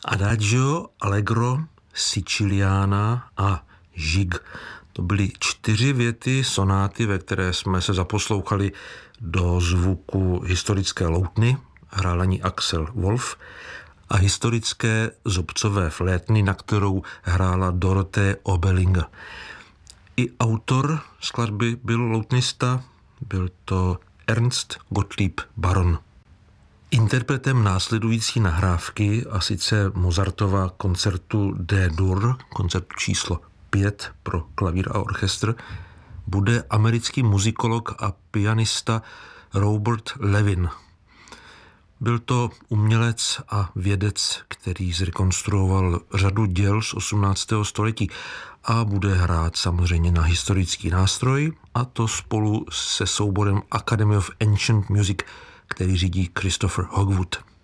Adagio, Allegro, Siciliana a Žig. To byly 4 věty sonáty, ve které jsme se zaposlouchali do zvuku historické loutny, hrál na ní Axel Wolf, a historické zobcové flétny, na kterou hrála Dorothee Obelinga. I autor skladby byl loutnista, byl to Ernst Gottlieb Baron. Interpretem následující nahrávky, a sice Mozartova koncertu D-dur, koncertu číslo 5 pro klavír a orchestr, bude americký muzikolog a pianista Robert Levin. Byl to umělec a vědec, který zrekonstruoval řadu děl z 18. století a bude hrát samozřejmě na historický nástroj, a to spolu se souborem Academy of Ancient Music, který řídí Christopher Hogwood.